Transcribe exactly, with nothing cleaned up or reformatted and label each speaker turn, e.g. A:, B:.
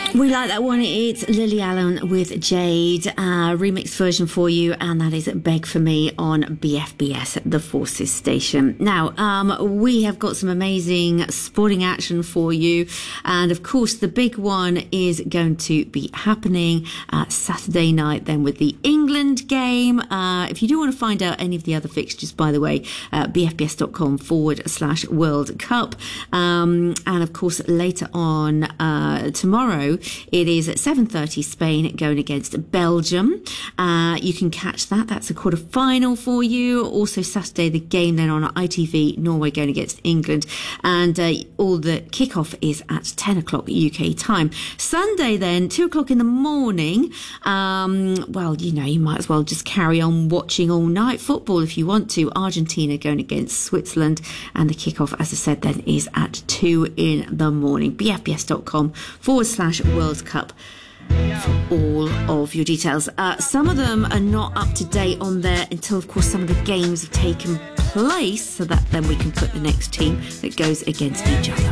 A: We like that one. It's Lily Allen with Jade, uh, remixed version for you, and that is Beg For Me on B F B S, the Forces station. Now, um, we have got some amazing sporting action for you, and of course the big one is going to be happening uh, Saturday night then with the England game. Uh, if you do want to find out any of the other fixtures, by the way, uh, bfbs.com forward slash World Cup. Um, and of course later on uh, tomorrow, it is at seven thirty Spain going against Belgium. Uh, you can catch that. That's a quarter final for you. Also Saturday, the game then on I T V, Norway going against England. And uh, all the kickoff is at ten o'clock U K time. Sunday then, two o'clock in the morning. Um, well, you know, you might as well just carry on watching all night football if you want to. Argentina going against Switzerland. And the kickoff, as I said then, is at two in the morning. bfbs.com forward slash World Cup for all of your details. Uh, some of them are not up to date on there until, of course, some of the games have taken place, so that then we can put the next team that goes against each other.